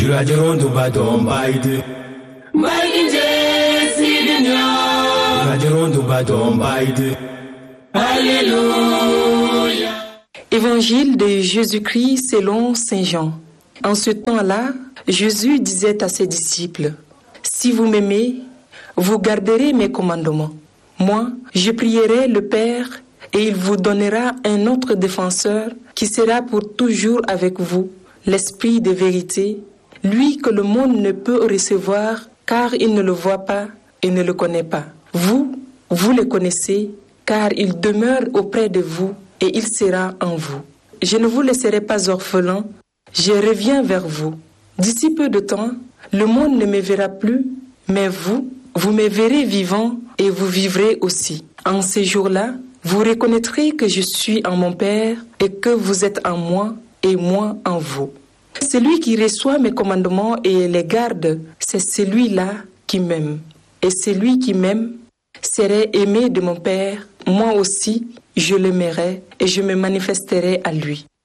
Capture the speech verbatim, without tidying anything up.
Jurajirondo badon baide. Baide sidinya. Jurajirondo badon baide. Alléluia. Évangile de Jésus-Christ selon saint Jean. En ce temps-là, Jésus disait à ses disciples, « Si vous m'aimez, vous garderez mes commandements. Moi, je prierai le Père et il vous donnera un autre défenseur qui sera pour toujours avec vous, l'Esprit de vérité, lui que le monde ne peut recevoir car il ne le voit pas et ne le connaît pas. Vous, vous le connaissez car il demeure auprès de vous et il sera en vous. Je ne vous laisserai pas orphelin, je reviens vers vous. D'ici peu de temps, le monde ne me verra plus, mais vous, vous me verrez vivant et vous vivrez aussi. En ces jours-là, vous reconnaîtrez que je suis en mon Père et que vous êtes en moi et moi en vous. Celui qui reçoit mes commandements et les garde, c'est celui-là qui m'aime. Et celui qui m'aime serait aimé de mon Père. Moi aussi, je l'aimerai et je me manifesterai à lui.